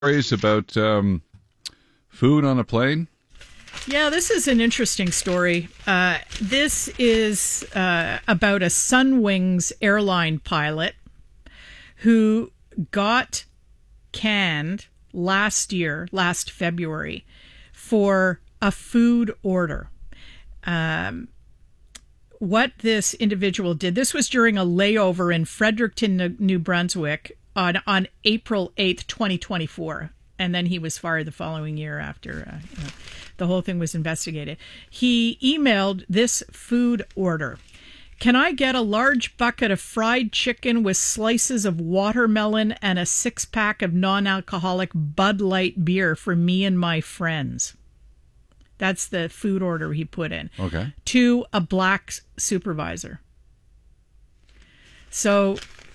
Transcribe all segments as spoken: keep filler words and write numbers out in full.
Stories about um, food on a plane? Yeah, this is an interesting story. Uh, this is uh, about a Sunwings airline pilot who got canned last year, last February, for a food order. Um, what this individual did, this was during a layover in Fredericton, New Brunswick, on on April eighth, twenty twenty-four, and then he was fired the following year after uh, you know, the whole thing was investigated. He emailed this food order: "Can I get a large bucket of fried chicken with slices of watermelon and a six-pack of non-alcoholic Bud Light beer for me and my friends?" That's the food order he put in. Okay. To a black supervisor. So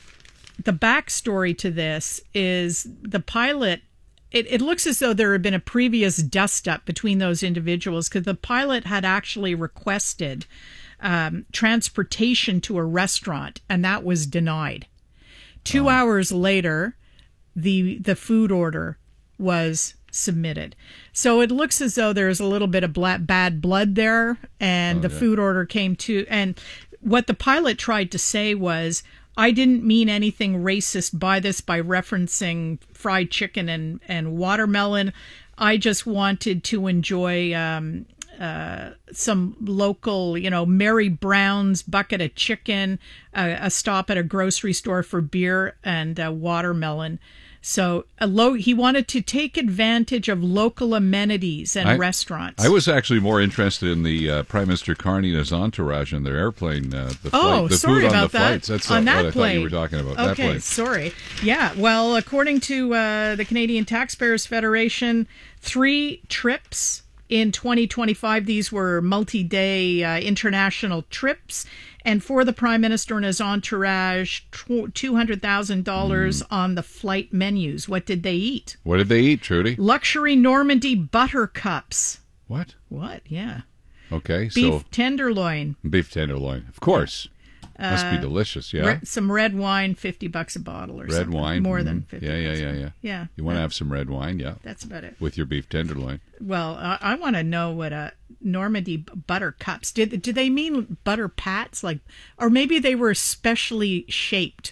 the backstory to this is the pilot, it, it looks as though there had been a previous dust-up between those individuals because the pilot had actually requested um, transportation to a restaurant, and that was denied. Two oh. hours later, the the food order was submitted. So it looks as though there's a little bit of black, bad blood there, and oh, the yeah. food order came to, and what the pilot tried to say was, I didn't mean anything racist by this by referencing fried chicken and, and watermelon. I just wanted to enjoy um, uh, some local, you know, Mary Brown's bucket of chicken, uh, a stop at a grocery store for beer and uh, watermelon. So a low, he wanted to take advantage of local amenities and I, restaurants. I was actually more interested in the uh, Prime Minister Carney and his entourage and their airplane. Uh, the oh, flight, the sorry food about on the that. flights. That's on uh, that what plane. I thought you were talking about. Okay, that plane. sorry. Yeah, well, according to uh, the Canadian Taxpayers Federation, three trips in twenty twenty-five. These were multi-day uh, international trips. And for the Prime Minister and his entourage, two hundred thousand dollars mm. on the flight menus. What did they eat? What did they eat, Trudy? Luxury Normandy butter cups. What? What? Yeah. Okay, beef so... tenderloin. Beef tenderloin. Of course. Uh, Must be delicious, yeah? Re- some red wine, fifty bucks a bottle or red something. Red wine? More mm-hmm. than fifty Yeah, yeah, bucks yeah, yeah. Yeah. You want to uh, have some red wine, yeah? That's about it. With your beef tenderloin. Well, I, I want to know what a Normandy butter cups, did do they mean butter pats? Like, or maybe they were specially shaped.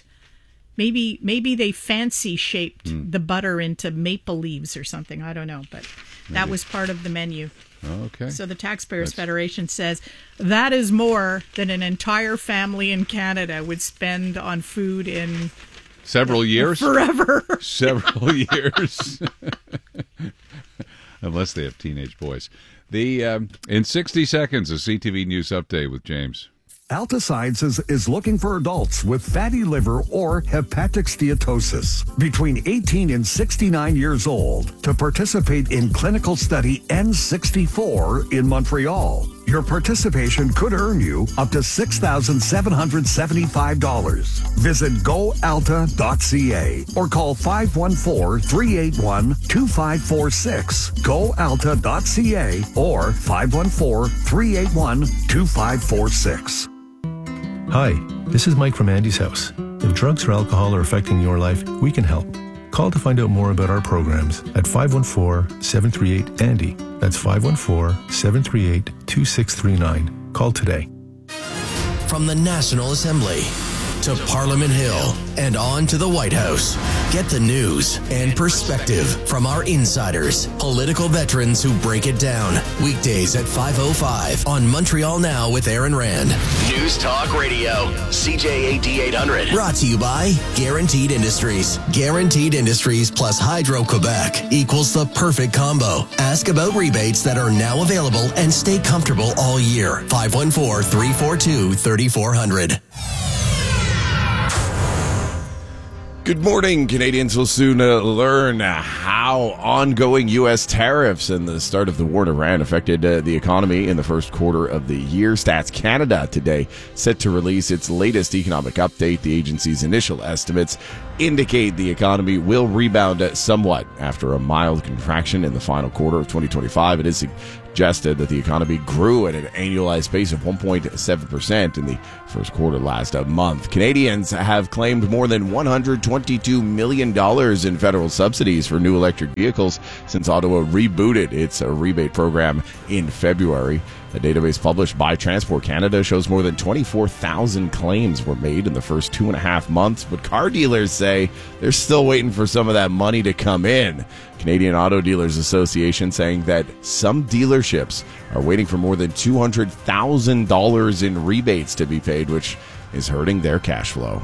Maybe maybe they fancy shaped mm. the butter into maple leaves or something. I don't know, but maybe. That was part of the menu. Okay. So the Taxpayers That's... Federation says that is more than an entire family in Canada would spend on food in several years. Forever. Several years. Unless they have teenage boys. The um, in sixty seconds, a C T V News update with James. Alta Sciences is looking for adults with fatty liver or hepatic steatosis between eighteen and sixty-nine years old to participate in clinical study N sixty-four in Montreal. Your participation could earn you up to six thousand seven hundred seventy-five dollars. Visit go alta dot c a or call five one four, three eight one, two five four six, go alta dot c a or five one four, three eight one, two five four six. Hi, this is Mike from Andy's House. If drugs or alcohol are affecting your life, we can help. Call to find out more about our programs at five one four, seven three eight, A N D Y. That's five one four, seven three eight, two six three nine. Call today. From the National Assembly to Parliament Hill and on to the White House. Get the news and perspective from our insiders, political veterans who break it down. Weekdays at five oh five on Montreal Now with Aaron Rand. News Talk Radio, C J A D eight hundred. Brought to you by Guaranteed Industries. Guaranteed Industries plus Hydro-Quebec equals the perfect combo. Ask about rebates that are now available and stay comfortable all year. five one four, three four two, three four zero zero. Good morning. Canadians will soon uh, learn uh, how ongoing U S tariffs and the start of the war in Iran affected uh, the economy in the first quarter of the year. Stats Canada today set to release its latest economic update. The agency's initial estimates indicate the economy will rebound somewhat after a mild contraction in the final quarter of twenty twenty-five. It is suggested that the economy grew at an annualized pace of one point seven percent in the first quarter last month. Canadians have claimed more than one hundred twenty-two million dollars in federal subsidies for new electric vehicles since Ottawa rebooted its rebate program in February. A database published by Transport Canada shows more than twenty-four thousand claims were made in the first two and a half months, but car dealers say they're still waiting for some of that money to come in. Canadian Auto Dealers Association saying that some dealerships are waiting for more than two hundred thousand dollars in rebates to be paid, which is hurting their cash flow.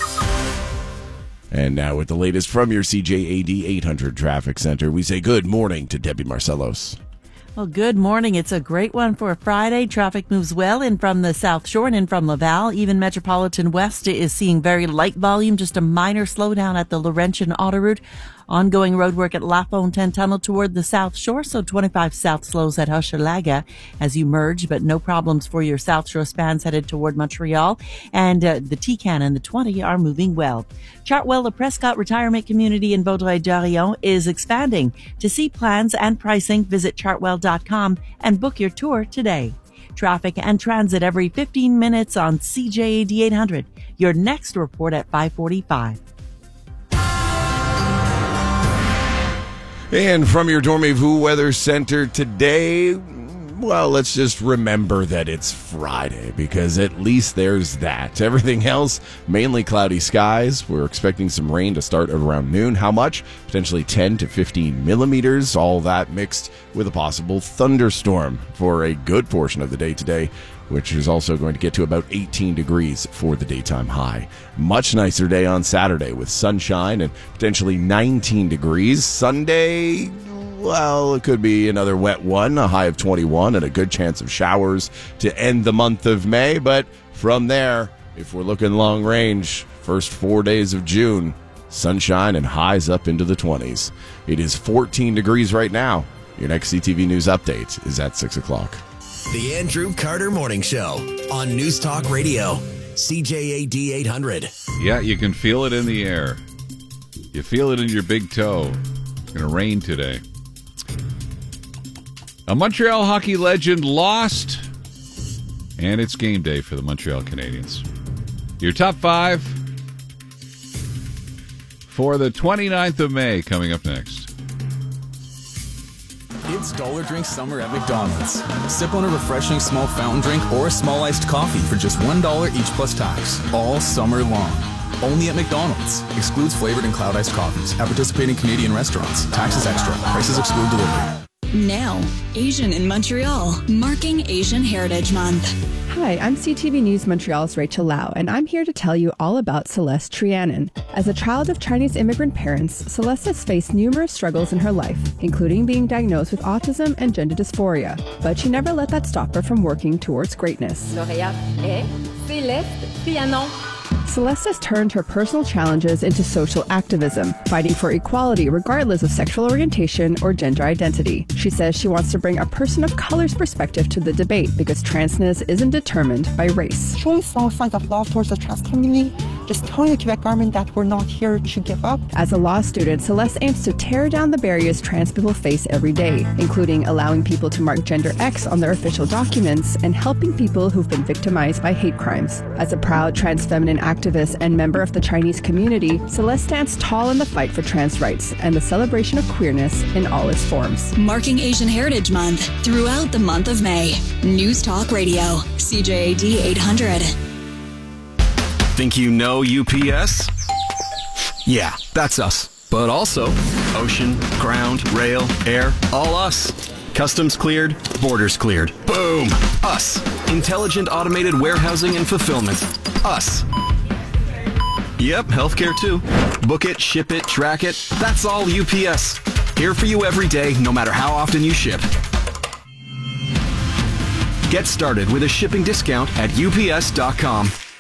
And now with the latest from your C J A D eight hundred Traffic Center, we say good morning to Debbie Marcellos. Well, good morning. It's a great one for a Friday. Traffic moves well in from the South Shore and in from Laval. Even Metropolitan West is seeing very light volume, just a minor slowdown at the Laurentian Autoroute. Ongoing roadwork at La Fontaine Tunnel toward the South Shore, so twenty-five south slows at Hochelaga as you merge, but no problems for your South Shore spans headed toward Montreal. And uh, the T-Can and the twenty are moving well. Chartwell, the Prescott Retirement Community in Vaudreuil-Dorion, is expanding. To see plans and pricing, visit chartwell dot com and book your tour today. Traffic and transit every fifteen minutes on C J A D eight hundred. Your next report at five forty-five. And from your Dormez-vous Weather Center today, well, let's just remember that it's Friday, because at least there's that. Everything else, mainly cloudy skies. We're expecting some rain to start around noon. How much? Potentially ten to fifteen millimeters. All that mixed with a possible thunderstorm for a good portion of the day today, which is also going to get to about eighteen degrees for the daytime high. Much nicer day on Saturday with sunshine and potentially nineteen degrees. Sunday, well, it could be another wet one, a high of twenty-one and a good chance of showers to end the month of May. But from there, if we're looking long range, first four days of June, sunshine and highs up into the twenties. It is fourteen degrees right now. Your next C T V News update is at six o'clock. The Andrew Carter Morning Show on News Talk Radio, C J A D eight hundred. Yeah, you can feel it in the air. You feel it in your big toe. It's going to rain today. A Montreal hockey legend lost, and it's game day for the Montreal Canadiens. Your top five for the twenty-ninth of May coming up next. It's Dollar Drink Summer at McDonald's. Sip on a refreshing small fountain drink or a small iced coffee for just one dollar each plus tax, all summer long. Only at McDonald's. Excludes flavored and cloud iced coffees at participating Canadian restaurants. Taxes extra. Prices exclude delivery. Now, Asian in Montreal, marking Asian Heritage Month. Hi, I'm C T V News Montreal's Rachel Lau, and I'm here to tell you all about Celeste Trianon. As a child of Chinese immigrant parents, Celeste has faced numerous struggles in her life, including being diagnosed with autism and gender dysphoria. But she never let that stop her from working towards greatness. Lauréate est Céleste Trianon. Celeste has turned her personal challenges into social activism, fighting for equality regardless of sexual orientation or gender identity. She says she wants to bring a person of color's perspective to the debate because transness isn't determined by race. Showing strong signs of love towards the trans community, just telling the Quebec government that we're not here to give up. As a law student, Celeste aims to tear down the barriers trans people face every day, including allowing people to mark gender X on their official documents and helping people who've been victimized by hate crimes. As a proud trans feminine activist and member of the Chinese community, Celeste stands tall in the fight for trans rights and the celebration of queerness in all its forms. Marking Asian Heritage Month throughout the month of May. News Talk Radio, C J A D eight hundred. Think you know U P S? Yeah, that's us. But also ocean, ground, rail, air, all us. Customs cleared, borders cleared. Boom! Us. Intelligent automated warehousing and fulfillment. Us. Yep, healthcare too. Book it, ship it, track it. That's all U P S. Here for you every day, no matter how often you ship. Get started with a shipping discount at U P S dot com.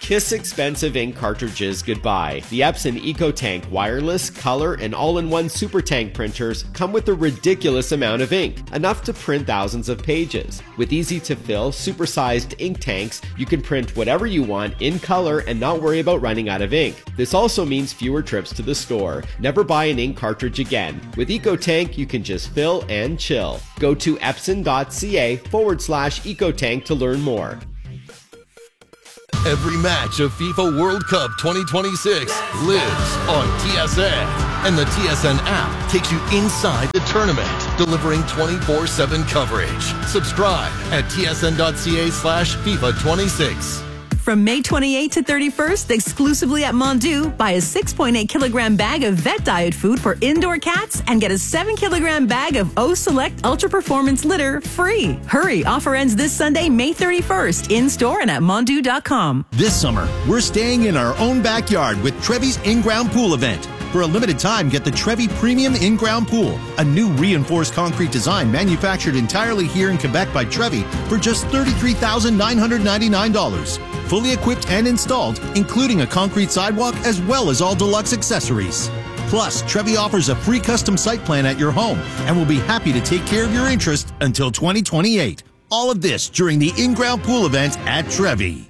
Kiss expensive ink cartridges goodbye. The Epson EcoTank wireless, color, and all-in-one Super Tank printers come with a ridiculous amount of ink, enough to print thousands of pages. With easy-to-fill, super-sized ink tanks, you can print whatever you want in color and not worry about running out of ink. This also means fewer trips to the store. Never buy an ink cartridge again. With EcoTank, you can just fill and chill. Go to epson.ca forward slash EcoTank to learn more. Every match of FIFA World Cup twenty twenty-six lives on T S N. And the T S N app takes you inside the tournament, delivering twenty-four seven coverage. Subscribe at tsn.ca slash FIFA 26. From May twenty-eighth to thirty-first, exclusively at Mondu, buy a six point eight kilogram bag of vet diet food for indoor cats and get a seven kilogram bag of O Select Ultra Performance litter free. Hurry, offer ends this Sunday, May thirty-first, in-store and at mondu dot com. This summer, we're staying in our own backyard with Trevi's in-ground pool event. For a limited time, get the Trevi Premium In-Ground Pool, a new reinforced concrete design manufactured entirely here in Quebec by Trevi for just thirty-three thousand nine hundred ninety-nine dollars. Fully equipped and installed, including a concrete sidewalk as well as all deluxe accessories. Plus, Trevi offers a free custom site plan at your home and will be happy to take care of your interest until twenty twenty-eight. All of this during the in-ground pool event at Trevi.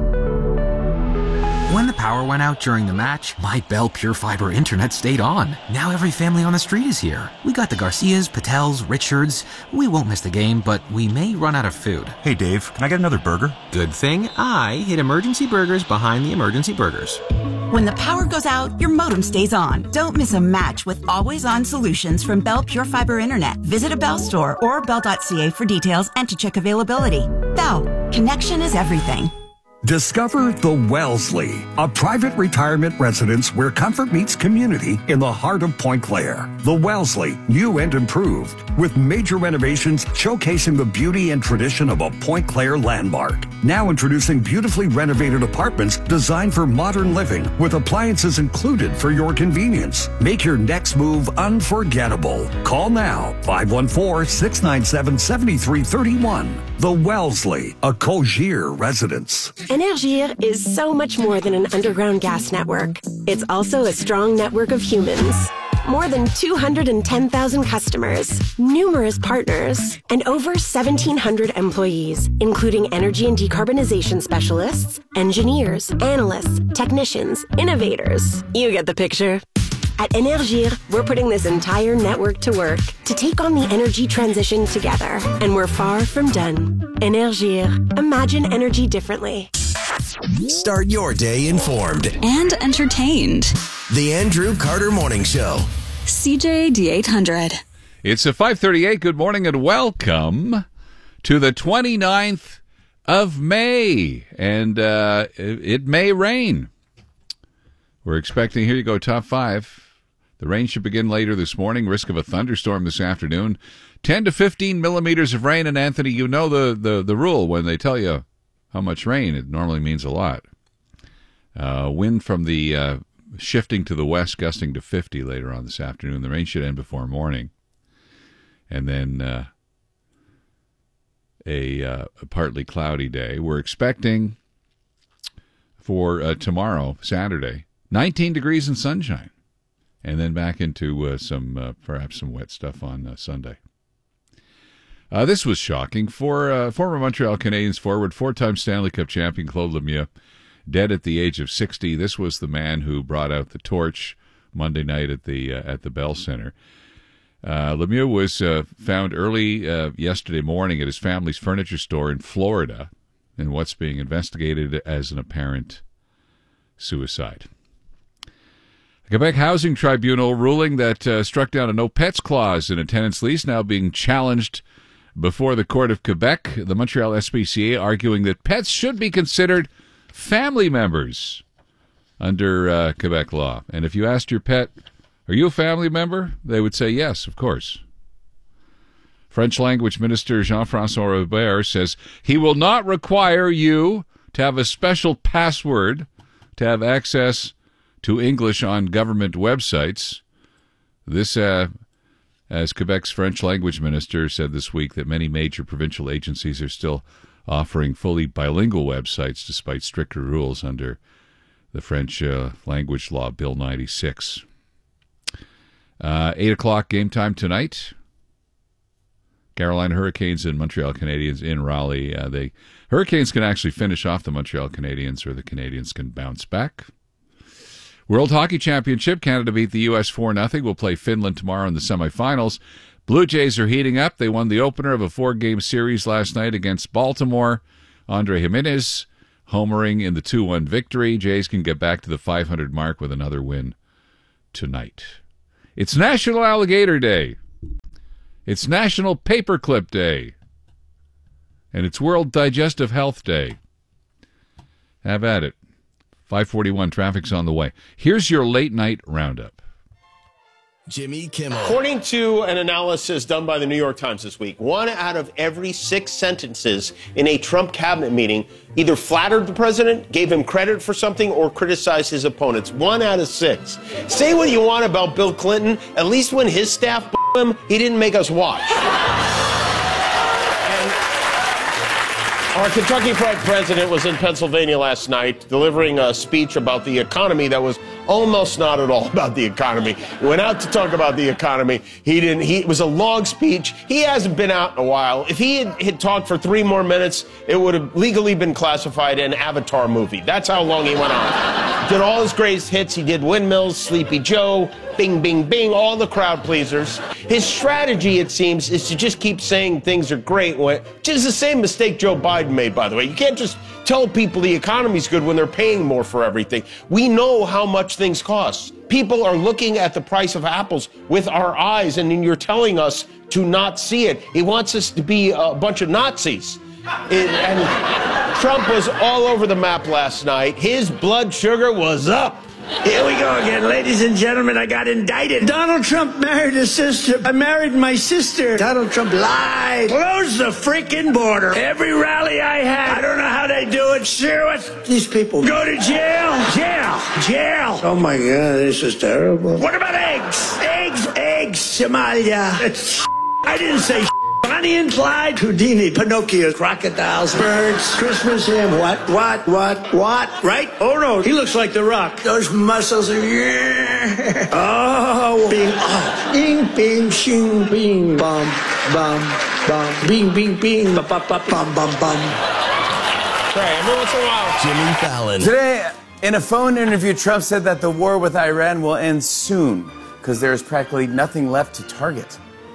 When the power went out during the match, my Bell Pure Fiber internet stayed on. Now every family on the street is here. We got the Garcias, Patels, Richards. We won't miss the game, but we may run out of food. Hey Dave, can I get another burger? Good thing I hid emergency burgers behind the emergency burgers. When the power goes out, your modem stays on. Don't miss a match with always-on solutions from Bell Pure Fiber Internet. Visit a Bell store or bell dot c a for details and to check availability. Bell, connection is everything. Discover the Wellesley, a private retirement residence where comfort meets community in the heart of Point Claire. The Wellesley, new and improved, with major renovations showcasing the beauty and tradition of a Point Claire landmark. Now introducing beautifully renovated apartments designed for modern living with appliances included for your convenience. Make your next move unforgettable. Call now, five one four, six nine seven, seven three three one. The Wellesley, a Cogir residence. Énergir is so much more than an underground gas network. It's also a strong network of humans. More than two hundred ten thousand customers, numerous partners, and over seventeen hundred employees, including energy and decarbonization specialists, engineers, analysts, technicians, innovators. You get the picture. At Énergir, we're putting this entire network to work to take on the energy transition together. And we're far from done. Énergir. Imagine energy differently. Start your day informed and entertained. The Andrew Carter Morning Show. C J A D eight hundred. It's a five thirty-eight. Good morning and welcome to the twenty-ninth of May. And uh, it, it may rain. We're expecting, here you go, top five. The rain should begin later this morning. Risk of a thunderstorm this afternoon. ten to fifteen millimeters of rain. And Anthony, you know the, the, the rule when they tell you how much rain, it normally means a lot. Uh, wind from the uh, shifting to the west, gusting to fifty later on this afternoon. The rain should end before morning. And then uh, a, uh, a partly cloudy day. We're expecting for uh, tomorrow, Saturday, nineteen degrees and sunshine. And then back into uh, some, uh, perhaps some wet stuff on uh, Sunday. Uh, this was shocking. For uh, former Montreal Canadiens forward, four-time Stanley Cup champion Claude Lemieux, dead at the age of sixty. This was the man who brought out the torch Monday night at the uh, at the Bell Center. Uh, Lemieux was uh, found early uh, yesterday morning at his family's furniture store in Florida in what's being investigated as an apparent suicide. The Quebec Housing Tribunal ruling that uh, struck down a no pets clause in a tenant's lease now being challenged before the Court of Quebec. The Montreal S P C A arguing that pets should be considered family members under uh, Quebec law. And if you asked your pet, are you a family member? They would say yes, of course. French language minister Jean-François Robert says he will not require you to have a special password to have access to English on government websites. This, uh, as Quebec's French language minister said this week, that many major provincial agencies are still offering fully bilingual websites despite stricter rules under the French uh, language law, Bill ninety-six. Uh, eight o'clock game time tonight. Carolina Hurricanes and Montreal Canadiens in Raleigh. Uh, they Hurricanes can actually finish off the Montreal Canadiens, or the Canadiens can bounce back. World Hockey Championship, Canada beat the U S four nothing. We'll play Finland tomorrow in the semifinals. Blue Jays are heating up. They won the opener of a four-game series last night against Baltimore. Andre Jimenez homering in the two one victory. Jays can get back to the five hundred mark with another win tonight. It's National Alligator Day. It's National Paperclip Day. And it's World Digestive Health Day. Have at it. five forty-one, traffic's on the way. Here's your late night roundup. Jimmy Kimmel. According to an analysis done by the New York Times this week, one out of every six sentences in a Trump cabinet meeting either flattered the president, gave him credit for something, or criticized his opponents. One out of six. Say what you want about Bill Clinton. At least when his staff b***ed him, he didn't make us watch. Our Kentucky Fried President was in Pennsylvania last night delivering a speech about the economy that was almost not at all about the economy. He went out to talk about the economy. He didn't. He, it was a long speech. He hasn't been out in a while. If he had, had talked for three more minutes, it would have legally been classified an Avatar movie. That's how long he went on. Did all his greatest hits. He did Windmills, Sleepy Joe, Bing, Bing, Bing, all the crowd pleasers. His strategy, it seems, is to just keep saying things are great, which is the same mistake Joe Biden made, by the way. You can't just tell people the economy's good when they're paying more for everything. We know how much things cost. People are looking at the price of apples with our eyes, and then you're telling us to not see it. He wants us to be a bunch of Nazis. It, and Trump was all over the map last night. His blood sugar was up. Here we go again, ladies and gentlemen. I got indicted. Donald Trump married his sister. I married my sister. Donald Trump lied. Close the freaking border. Every rally I had, I don't know how they do it. Sure, what? These people go to jail. Jail. Jail. Oh my God, this is terrible. What about eggs? Eggs. Eggs. Somalia. I didn't say Bonnie and Clyde, Houdini, Pinocchio, crocodiles, birds, Christmas ham, what, what, what, what, right? Oh no, he looks like The Rock. Those muscles are, yeah. Oh, bing, oh, bing, bing, shing, bing, bum, bum, bum, bing, bing, bing, ba, ba, ba, bum, bum, bum. Right, every once in a while. Jimmy Fallon. Today, in a phone interview, Trump said that the war with Iran will end soon because there is practically nothing left to target.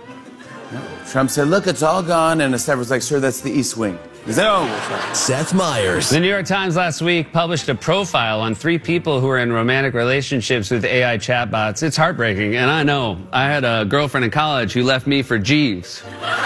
Trump said, look, it's all gone. And a staffer was like, sir, that's the East Wing. He said, oh. Seth Meyers. The New York Times last week published a profile on three people who are in romantic relationships with A I chatbots. It's heartbreaking. And I know. I had a girlfriend in college who left me for Jeeves.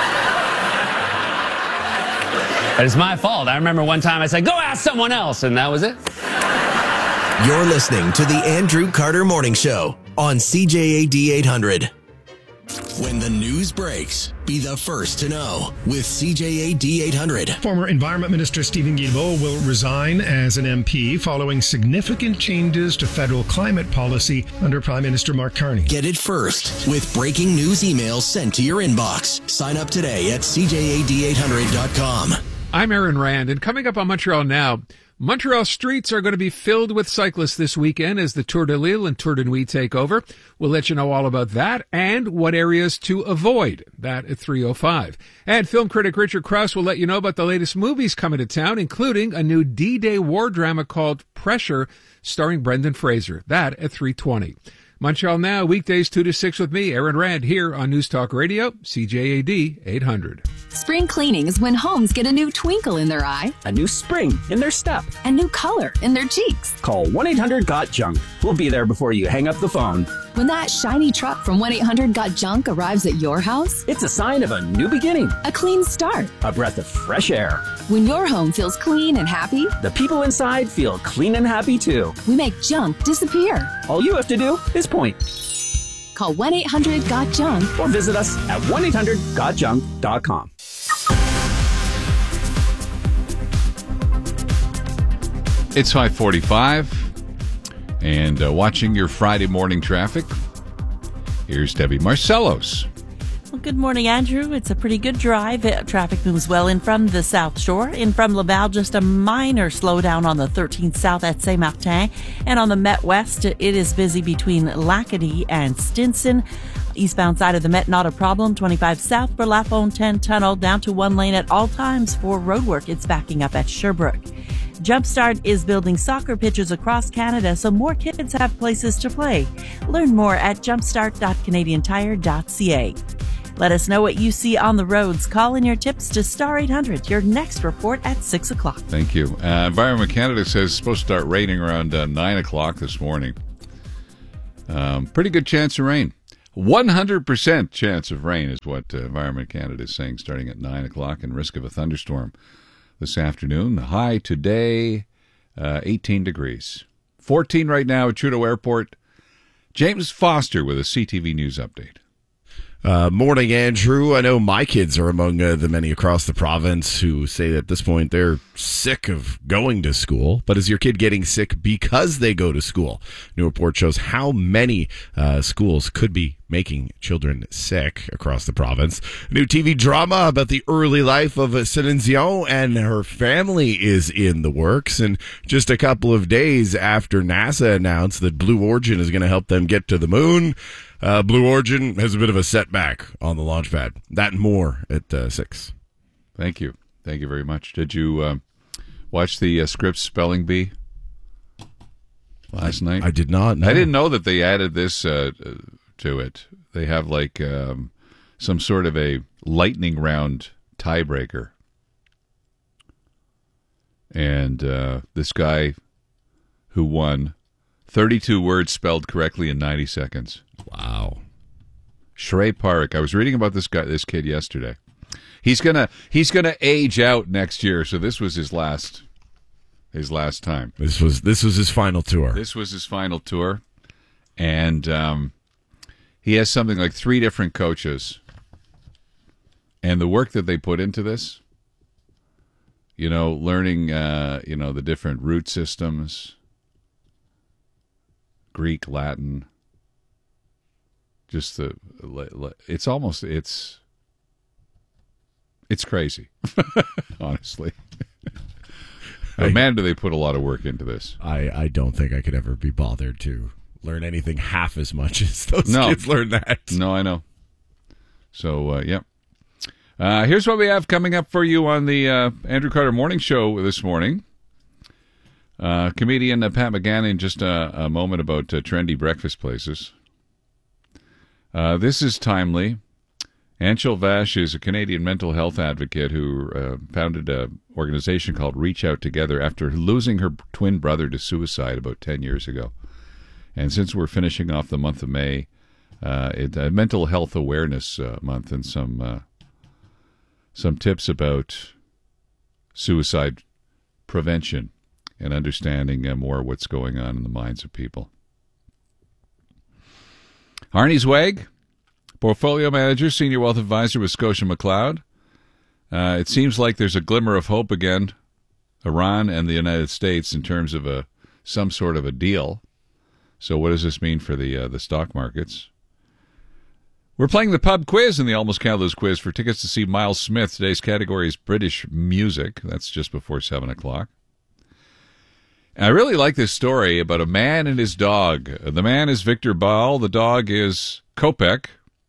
But it's my fault. I remember one time I said, go ask someone else. And that was it. You're listening to the Andrew Carter Morning Show on C J A D eight hundred. When the news breaks, be the first to know with C J A D eight hundred. Former Environment Minister Stephen Guilbeault will resign as an M P following significant changes to federal climate policy under Prime Minister Mark Carney. Get it first with breaking news emails sent to your inbox. Sign up today at C J A D eight hundred dot com. I'm Aaron Rand, and coming up on Montreal Now, Montreal streets are going to be filled with cyclists this weekend as the Tour de l'Île and Tour de Nuit take over. We'll let you know all about that and what areas to avoid. That at three oh five. And film critic Richard Krause will let you know about the latest movies coming to town, including a new D-Day war drama called Pressure, starring Brendan Fraser. That at three twenty. Montreal Now, weekdays two to six with me, Aaron Rand, here on News Talk Radio, C J A D eight hundred. Spring cleaning is when homes get a new twinkle in their eye, a new spring in their step, a new color in their cheeks. Call one eight hundred got junk. We'll be there before you hang up the phone. When that shiny truck from one eight hundred got junk arrives at your house, it's a sign of a new beginning, a clean start, a breath of fresh air. When your home feels clean and happy, the people inside feel clean and happy too. We make junk disappear. All you have to do is point. Call one eight hundred got junk or visit us at one eight hundred got junk dot com. It's five forty-five, and uh, watching your Friday morning traffic, here's Debbie Marcellos. Well, Well, good morning, Andrew. It's a pretty good drive. Uh, Traffic moves well in from the South Shore. In from Laval, just a minor slowdown on the thirteenth South at Saint-Martin. And on the Met West, it is busy between Lacadie and Stinson. Eastbound side of the Met, not a problem. twenty-five South for Lafontaine Tunnel, down to one lane at all times for roadwork. It's backing up at Sherbrooke. Jumpstart is building soccer pitches across Canada so more kids have places to play. Learn more at jumpstart dot canadian tire dot c a. Let us know what you see on the roads. Call in your tips to Star eight hundred. Your next report at six o'clock. Thank you. Uh, Environment Canada says it's supposed to start raining around uh, nine o'clock this morning. Um, pretty good chance of rain. one hundred percent chance of rain is what uh, Environment Canada is saying, starting at nine o'clock, and risk of a thunderstorm this afternoon. The high today, uh, eighteen degrees. fourteen right now at Trudeau Airport. James Foster with a C T V News update. Uh, morning, Andrew. I know my kids are among uh, the many across the province who say that at this point they're sick of going to school. But is your kid getting sick because they go to school? New report shows how many uh, schools could be making children sick across the province. A new T V drama about the early life of Celine Dion and her family is in the works. And just a couple of days after NASA announced that Blue Origin is going to help them get to the moon, Uh, Blue Origin has a bit of a setback on the launch pad. That and more at uh, six. Thank you. Thank you very much. Did you uh, watch the uh, Scripps Spelling Bee last I, night? I did not. No. I didn't know that they added this uh, to it. They have like um, some sort of a lightning round tiebreaker. And uh, this guy who won, thirty-two words spelled correctly in ninety seconds. Wow. Shrey Park. I was reading about this guy, this kid yesterday. He's gonna he's gonna age out next year, so this was his last his last time. This was this was his final tour. This was his final tour, and um, he has something like three different coaches, and the work that they put into this, you know, learning uh, you know the different root systems, Greek, Latin. Just the, it's almost, it's, it's crazy, honestly. But man, do they put a lot of work into this. I, I don't think I could ever be bothered to learn anything half as much as those no. kids learn that. No, I know. So, uh, yeah. Uh, here's what we have coming up for you on the uh, Andrew Carter Morning Show this morning. Uh, comedian uh, Pat McGann in just a, a moment about uh, trendy breakfast places. Uh, this is timely. Anshul Vash is a Canadian mental health advocate who uh, founded an organization called Reach Out Together after losing her twin brother to suicide about ten years ago. And since we're finishing off the month of May, uh, it's a mental health awareness uh, month, and some uh, some tips about suicide prevention and understanding uh, more what's going on in the minds of people. Arnie Zweig, portfolio manager, senior wealth advisor with Scotia McLeod. Uh, it seems like there's a glimmer of hope again, Iran and the United States, in terms of a some sort of a deal. So what does this mean for the uh, the stock markets? We're playing the pub quiz in the Almost Canada's quiz for tickets to see Miles Smith. Today's category is British music. That's just before seven o'clock. I really like this story about a man and his dog. The man is Victor Ball. The dog is Kopek.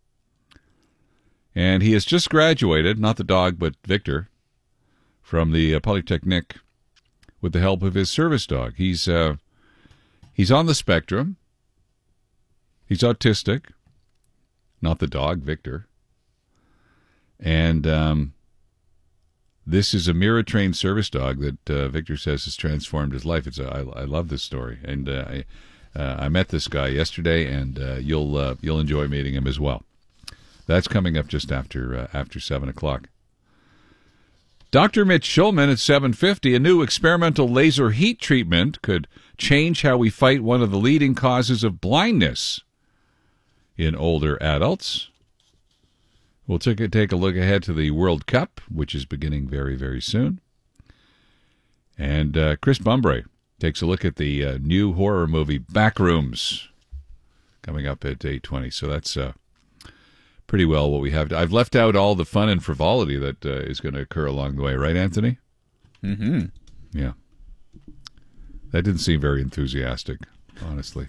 And he has just graduated, not the dog, but Victor, from the uh, Polytechnic with the help of his service dog. He's uh, he's on the spectrum. He's autistic. Not the dog, Victor. And um, this is a Mira-trained service dog that uh, Victor says has transformed his life. It's a, I, I love this story, and uh, I, uh, I met this guy yesterday, and uh, you'll uh, you'll enjoy meeting him as well. That's coming up just after uh, after seven o'clock. Doctor Mitch Schulman at seven fifty. A new experimental laser heat treatment could change how we fight one of the leading causes of blindness in older adults. We'll take a, take a look ahead to the World Cup, which is beginning very, very soon. And uh, Chris Bumbray takes a look at the uh, new horror movie Backrooms, coming up at eight twenty. So that's uh, pretty well what we have. I've left out all the fun and frivolity that uh, is going to occur along the way, right, Anthony? Mm-hmm. Yeah. That didn't seem very enthusiastic, honestly.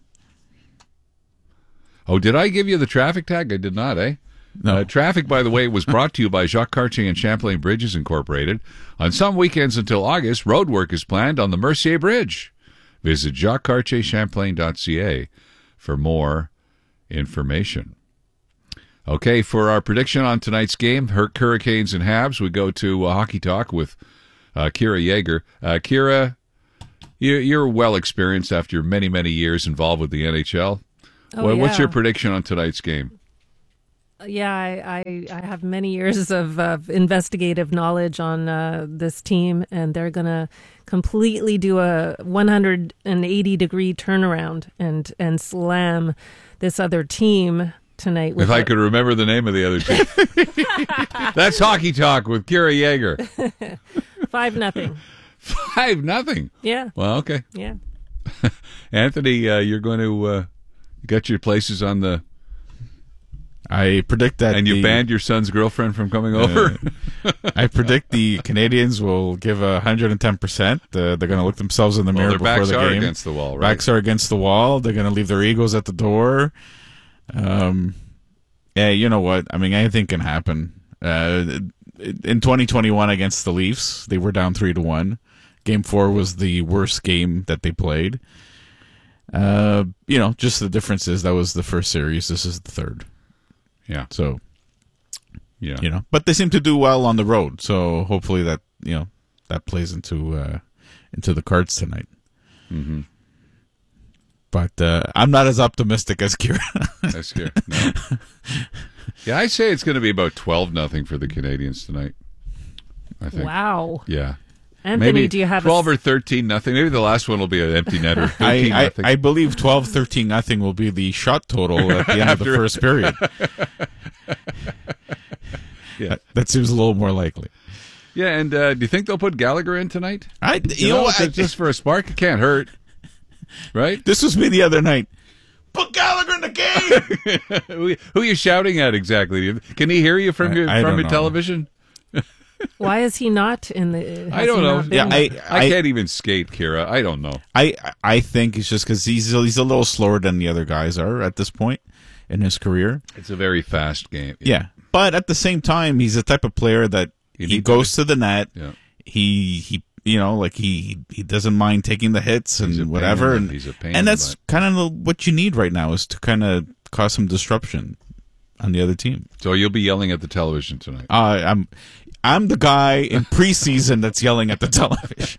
Oh, did I give you the traffic tag? I did not, eh? No. Uh, traffic, by the way, was brought to you by Jacques Cartier and Champlain Bridges Incorporated. On some weekends until August, road work is planned on the Mercier Bridge. Visit jacques cartier champlain dot c a for more information. Okay, for our prediction on tonight's game, Hurricanes and Habs, we go to uh, Hockey Talk with uh, Kira Yeager. Uh, Kira, you, you're well experienced after many, many years involved with the N H L. Oh, well, what's yeah. your prediction on tonight's game? Yeah, I, I, I have many years of, of investigative knowledge on uh, this team, and they're going to completely do a one hundred eighty degree turnaround and, and slam this other team tonight. If I could remember the name of the other team. That's Hockey Talk with Kira Yeager. Five nothing. Five nothing. Yeah. Well, okay. Yeah. Anthony, uh, you're going to uh, you got your places on the. I predict that, and you the, banned your son's girlfriend from coming over. Uh, I predict the Canadians will give a hundred and ten percent. Uh, they're going to look themselves in the well, mirror their before backs the are game. Against the wall, right? Backs are against the wall. They're going to leave their egos at the door. Um, yeah, you know what? I mean, anything can happen. Uh, in twenty twenty-one against the Leafs, they were down three to one. Game four was the worst game that they played. Uh, you know, just the difference is that was the first series. This is the third. Yeah. So, yeah, you know, but they seem to do well on the road. So hopefully that you know that plays into uh, into the cards tonight. Mm-hmm. But uh, I'm not as optimistic as Kira. That's Kira. No. Yeah, I say it's going to be about twelve nothing for the Canadians tonight. I think. Wow. Yeah. Anthony, maybe do you have twelve a... or thirteen nothing? Maybe the last one will be an empty netter. I, I, nothing. I believe twelve thirteen nothing will be the shot total at the end of the first period. Yeah, that, that seems a little more likely. Yeah, and uh, do you think they'll put Gallagher in tonight? I, you, you know, know, I, just for a spark, it can't hurt, right? This was me the other night. Put Gallagher in the game. who, who are you shouting at exactly? Can he hear you from your I, I from your know. television? Why is he not in the? I don't know. Yeah, I, I, I can't even skate, Kira. I don't know. I I think it's just because he's he's a little slower than the other guys are at this point in his career. It's a very fast game. Yeah, but at the same time, he's the type of player that You he need goes to- to the net. Yeah. He he, you know, like he he doesn't mind taking the hits He's a and pain whatever. in the- And he's a pain and in the that's butt. kind of what you need right now is to kind of cause some disruption on the other team. So you'll be yelling at the television tonight. Uh, I'm I'm the guy in preseason that's yelling at the television.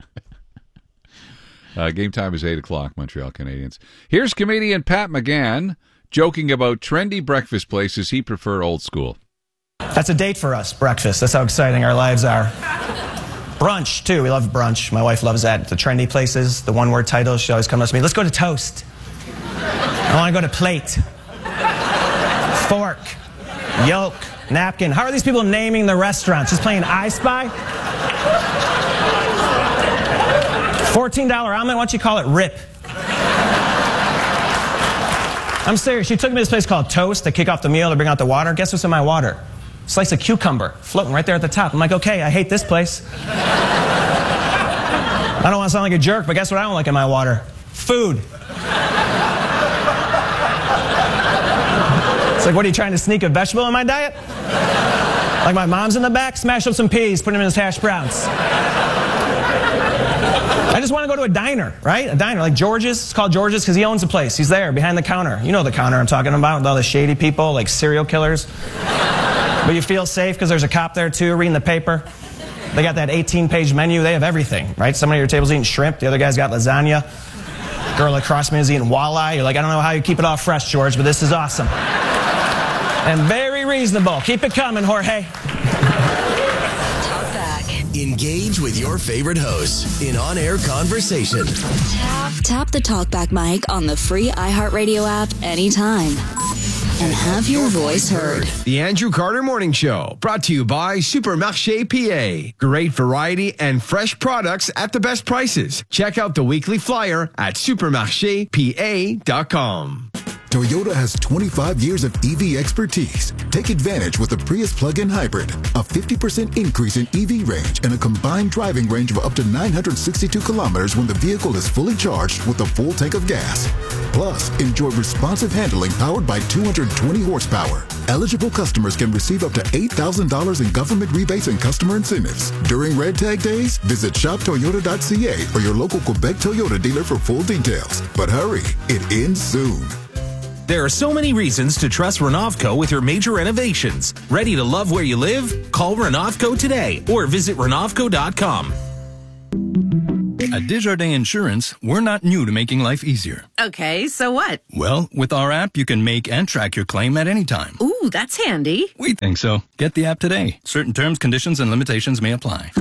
Uh, game time is eight o'clock, Montreal Canadiens. Here's comedian Pat McGann joking about trendy breakfast places he prefer old school. That's a date for us, breakfast. That's how exciting our lives are. Brunch, too. We love brunch. My wife loves that. The trendy places, the one-word titles. She always comes to me, let's go to toast. I want to go to plate. Fork. Yolk. Napkin. How are these people naming the restaurants? Just playing I Spy? fourteen dollar omelet, why don't you call it Rip? I'm serious. She took me to this place called Toast to kick off the meal to bring out the water. Guess what's in my water? Slice of cucumber floating right there at the top. I'm like, okay, I hate this place. I don't want to sound like a jerk, but guess what I don't like in my water? Food. It's like, what are you trying to sneak a vegetable in my diet? Like my mom's in the back, smash up some peas, put them in his hash browns. I just want to go to a diner, right? A diner, like George's. It's called George's because he owns the place. He's there, behind the counter. You know the counter I'm talking about, with all the shady people, like serial killers. But you feel safe because there's a cop there, too, reading the paper. They got that eighteen page menu. They have everything, right? Somebody at your table's eating shrimp. The other guy's got lasagna. Girl across me is eating walleye. You're like, I don't know how you keep it all fresh, George, but this is awesome. And very reasonable. Keep it coming, Jorge. Engage with your favorite hosts in on-air conversation. Tap, tap the TalkBack mic on the free iHeartRadio app anytime. And have your voice heard. The Andrew Carter Morning Show, brought to you by Supermarché P A. Great variety and fresh products at the best prices. Check out the weekly flyer at supermarché p a dot com. Toyota has twenty-five years of E V expertise. Take advantage with the Prius plug-in hybrid. A fifty percent increase in E V range and a combined driving range of up to nine hundred sixty-two kilometers when the vehicle is fully charged with a full tank of gas. Plus, enjoy responsive handling powered by two hundred twenty horsepower. Eligible customers can receive up to eight thousand dollars in government rebates and customer incentives. During Red Tag Days, visit shop toyota dot c a or your local Quebec Toyota dealer for full details. But hurry, it ends soon. There are so many reasons to trust Renovco with your major renovations. Ready to love where you live? Call Renovco today or visit renovco dot com. At Desjardins Insurance, we're not new to making life easier. Okay, so what? Well, with our app, you can make and track your claim at any time. Ooh, that's handy. We think so. Get the app today. Certain terms, conditions, and limitations may apply.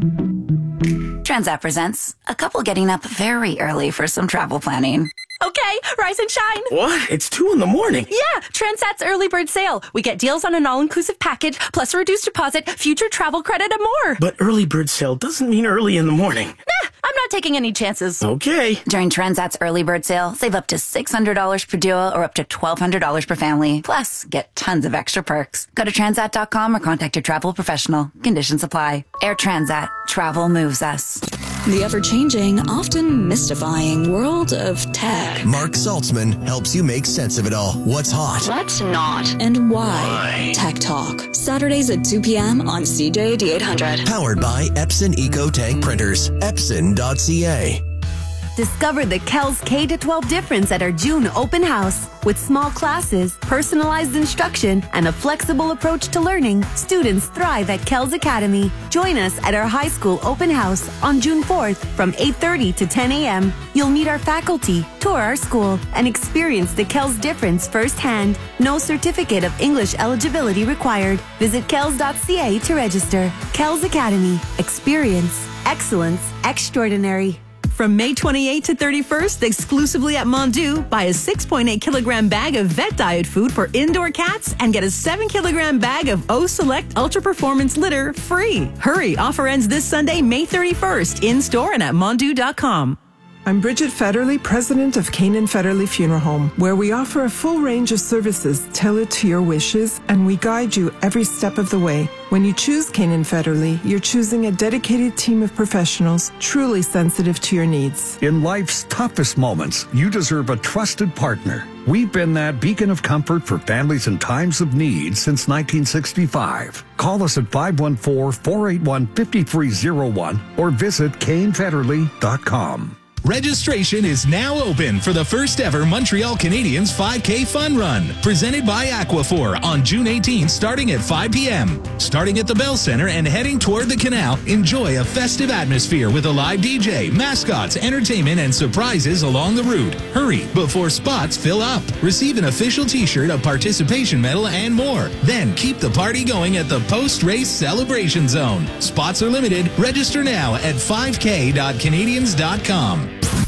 Transat presents a couple getting up very early for some travel planning. Okay, rise and shine. What? It's two in the morning. Yeah, Transat's early bird sale. We get deals on an all-inclusive package, plus a reduced deposit, future travel credit, and more. But early bird sale doesn't mean early in the morning. Nah, I'm not taking any chances. Okay. During Transat's early bird sale, save up to six hundred dollars per duo or up to twelve hundred dollars per family. Plus, get tons of extra perks. Go to transat dot com or contact your travel professional. Conditions apply. Air Transat. Travel moves us. The ever-changing, often mystifying world of tech. Mark Saltzman helps you make sense of it all. What's hot? What's not? And why? Why? Tech Talk. Saturdays at two p.m. on C J A D eight hundred. Powered by Epson EcoTank Printers. Epson dot c a. Discover the Kells K to twelve difference at our June open house. With small classes, personalized instruction, and a flexible approach to learning, students thrive at Kells Academy. Join us at our high school open house on June fourth from eight thirty to ten a.m. You'll meet our faculty, tour our school, and experience the Kells difference firsthand. No certificate of English eligibility required. Visit kells dot c a to register. Kells Academy. Experience. Excellence. Extraordinary. From May twenty-eighth to thirty-first, exclusively at Mondu, buy a six point eight kilogram bag of vet diet food for indoor cats and get a seven kilogram bag of O Select Ultra Performance litter free. Hurry, offer ends this Sunday, May thirty-first, in store and at mondu dot com. I'm Bridget Federley, president of Canaan Federley Funeral Home, where we offer a full range of services tailored to your wishes, and we guide you every step of the way. When you choose Canaan Federley, you're choosing a dedicated team of professionals truly sensitive to your needs. In life's toughest moments, you deserve a trusted partner. We've been that beacon of comfort for families in times of need since nineteen sixty-five. Call us at five one four, four eight one, five three zero one or visit Kane Federley dot com. Registration is now open for the first ever Montreal Canadiens five K Fun Run, presented by Aquaphor on June eighteenth starting at five p.m. Starting at the Bell Center and heading toward the canal, enjoy a festive atmosphere with a live D J, mascots, entertainment, and surprises along the route. Hurry before spots fill up. Receive an official t-shirt, a participation medal, and more. Then keep the party going at the post-race celebration zone. Spots are limited. Register now at five k dot canadiens dot com.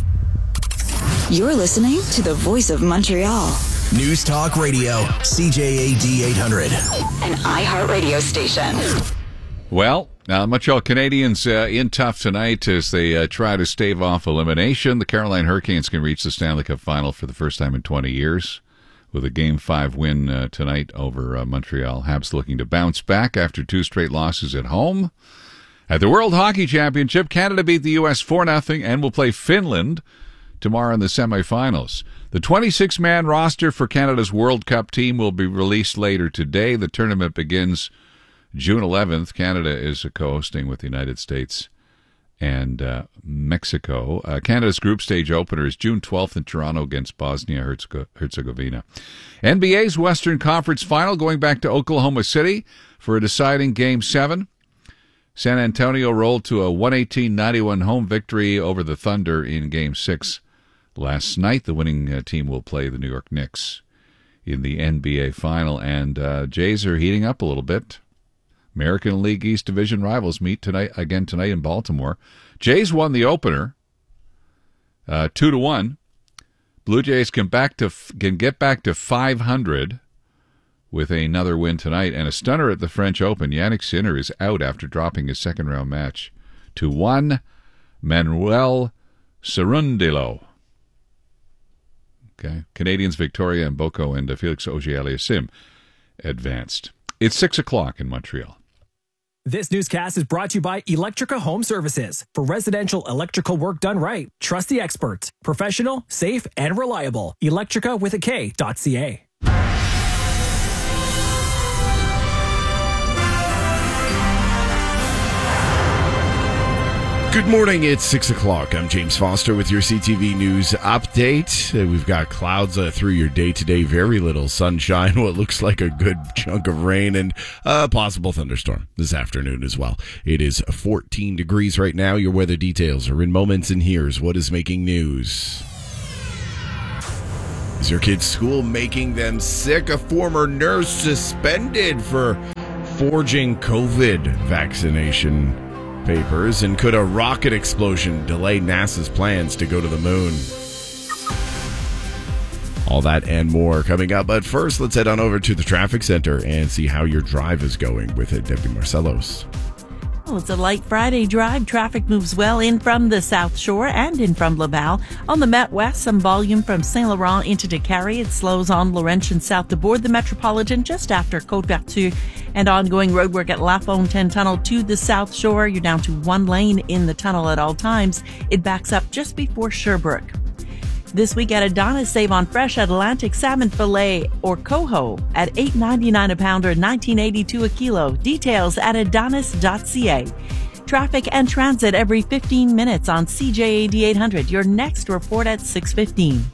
You're listening to the voice of Montreal. News Talk Radio, C J A D eight hundred. An iHeartRadio station. Well, uh, Montreal Canadiens uh, in tough tonight as they uh, try to stave off elimination. The Carolina Hurricanes can reach the Stanley Cup final for the first time in twenty years with a Game five win uh, tonight over uh, Montreal. Habs looking to bounce back after two straight losses at home. At the World Hockey Championship, Canada beat the U S four nothing and will play Finland tomorrow in the semifinals. The twenty-six man roster for Canada's World Cup team will be released later today. The tournament begins June eleventh. Canada is co-hosting with the United States and uh, Mexico. Uh, Canada's group stage opener is June twelfth in Toronto against Bosnia-Herzegovina. N B A's Western Conference Final going back to Oklahoma City for a deciding Game seven. San Antonio rolled to a one eighteen ninety-one home victory over the Thunder in Game six. Last night, the winning uh, team will play the New York Knicks in the N B A Final, and uh, Jays are heating up a little bit. American League East Division rivals meet tonight again tonight in Baltimore. Jays won the opener, uh, two to one. Blue Jays can back to can get back to five hundred with another win tonight, and a stunner at the French Open. Yannick Sinner is out after dropping his second round match to one Manuel Cerundolo. Okay. Canadians Victoria Mboko and uh, Felix Auger-Aliassime advanced. It's six o'clock in Montreal. This newscast is brought to you by Electrica Home Services. For residential electrical work done right, trust the experts. Professional, safe, and reliable. Electrica with a K dot C A. Good morning, it's six o'clock. I'm James Foster with your C T V News update. Uh, we've got clouds uh, through your day today, very little sunshine, what looks like a good chunk of rain, and a possible thunderstorm this afternoon as well. It is fourteen degrees right now. Your weather details are in moments, and here's what is making news. Is your kid's school making them sick? A former nurse suspended for forging COVID vaccination papers, and could a rocket explosion delay NASA's plans to go to the moon? All that and more coming up, but first let's head on over to the traffic center and see how your drive is going with it. Debbie Marcellos. Well, it's a light Friday drive. Traffic moves well in from the South Shore and in from Laval. On the Met West, some volume from Saint Laurent into Décarie. It slows on Laurentian south to board the Metropolitan just after Côte-Vertu. And ongoing roadwork at La Fontaine Tunnel to the South Shore. You're down to one lane in the tunnel at all times. It backs up just before Sherbrooke. This week at Adonis, save on fresh Atlantic salmon fillet or coho at eight ninety-nine a pound or nineteen eighty-two a kilo. Details at adonis dot c a. Traffic and transit every fifteen minutes on C J A D eight hundred. Your next report at six fifteen.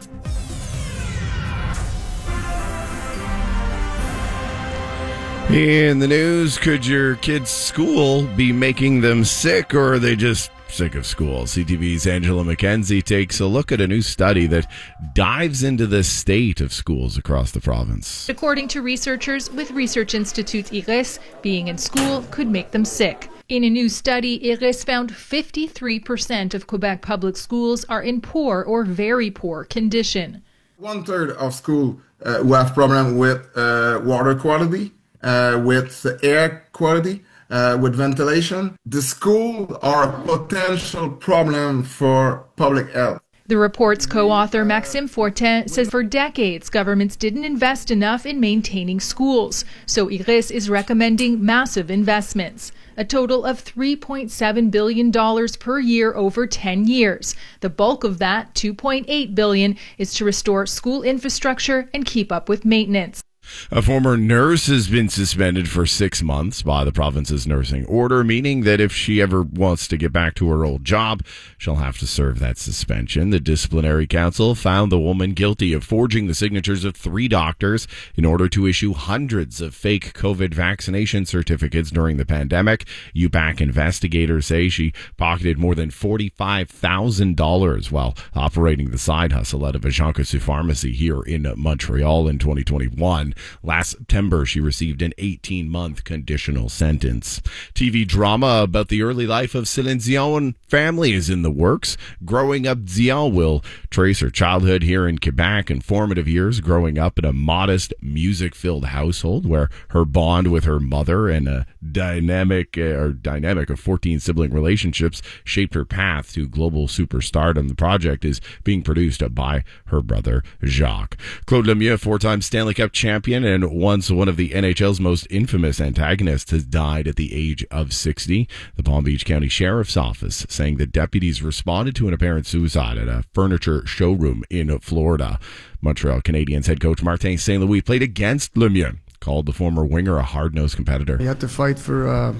In the news, could your kids' school be making them sick, or are they just sick of school? C T V's Angela McKenzie takes a look at a new study that dives into the state of schools across the province. According to researchers with Research Institute I R I S, being in school could make them sick. In a new study, I R I S found fifty-three percent of Quebec public schools are in poor or very poor condition. One third of schools uh, who have problem with uh, water quality, uh, with air quality, Uh, with ventilation. The schools are a potential problem for public health. The report's co-author Maxime Fortin says for decades governments didn't invest enough in maintaining schools, so I R I S is recommending massive investments, a total of three point seven billion dollars per year over ten years. The bulk of that, two point eight billion dollars, is to restore school infrastructure and keep up with maintenance. A former nurse has been suspended for six months by the province's nursing order, meaning that if she ever wants to get back to her old job, she'll have to serve that suspension. The disciplinary council found the woman guilty of forging the signatures of three doctors in order to issue hundreds of fake COVID vaccination certificates during the pandemic. U P A C investigators say she pocketed more than forty-five thousand dollars while operating the side hustle out of a Jean Coutu pharmacy here in Montreal in twenty twenty-one. Last September, she received an eighteen-month conditional sentence. T V drama about the early life of Céline Dion family is in the works. Growing Up Dion will trace her childhood here in Quebec and formative years growing up in a modest, music-filled household where her bond with her mother and a dynamic uh, or dynamic of fourteen sibling relationships shaped her path to global superstardom. The project is being produced by her brother Jacques. Claude Lemieux, four-time Stanley Cup champion and once one of the N H L's most infamous antagonists, has died at the age of sixty. The Palm Beach County Sheriff's Office saying that deputies responded to an apparent suicide at a furniture showroom in Florida. Montreal Canadiens head coach Martin Saint Louis played against Lemieux, called the former winger a hard-nosed competitor. He had to fight for uh,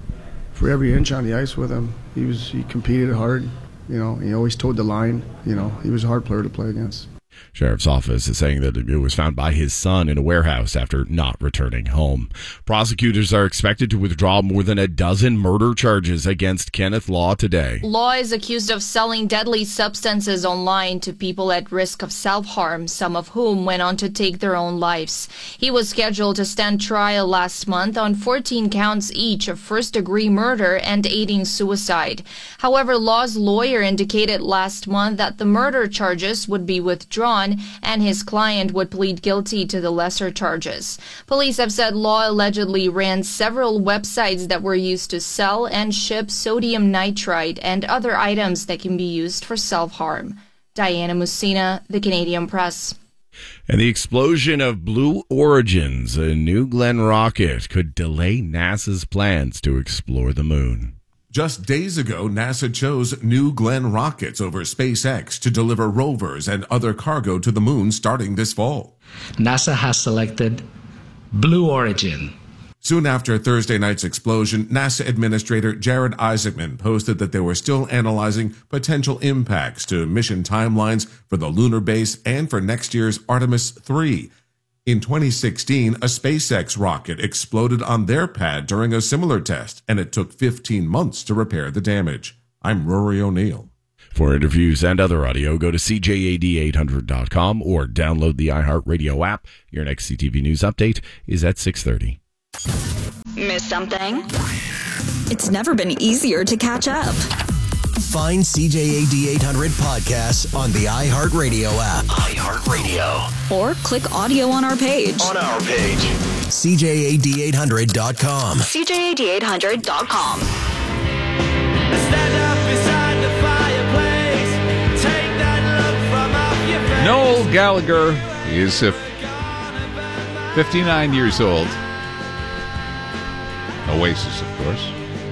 for every inch on the ice with him. He was he competed hard. You know, he always towed the line. You know, he was a hard player to play against. Sheriff's Office is saying that it was found by his son in a warehouse after not returning home. Prosecutors are expected to withdraw more than a dozen murder charges against Kenneth Law today. Law is accused of selling deadly substances online to people at risk of self-harm, some of whom went on to take their own lives. He was scheduled to stand trial last month on fourteen counts each of first-degree murder and aiding suicide. However, Law's lawyer indicated last month that the murder charges would be withdrawn and his client would plead guilty to the lesser charges. Police have said Law allegedly ran several websites that were used to sell and ship sodium nitrite and other items that can be used for self-harm. Diana Musina, The Canadian Press. And the explosion of Blue Origins, a New Glenn rocket, could delay NASA's plans to explore the moon. Just days ago, NASA chose New Glenn rockets over SpaceX to deliver rovers and other cargo to the moon starting this fall. NASA has selected Blue Origin. Soon after Thursday night's explosion, NASA Administrator Jared Isaacman posted that they were still analyzing potential impacts to mission timelines for the lunar base and for next year's Artemis three. In twenty sixteen, a SpaceX rocket exploded on their pad during a similar test, and it took fifteen months to repair the damage. I'm Rory O'Neill. For interviews and other audio, go to C J A D eight hundred dot com or download the iHeartRadio app. Your next C T V News update is at six thirty. Miss something? It's never been easier to catch up. Find C J A D eight hundred podcasts on the iHeartRadio app. iHeartRadio. Or click audio on our page. On our page. C J A D eight hundred dot com. C J A D eight hundred dot com. Noel Gallagher is uh, fifty-nine years old. Oasis, of course.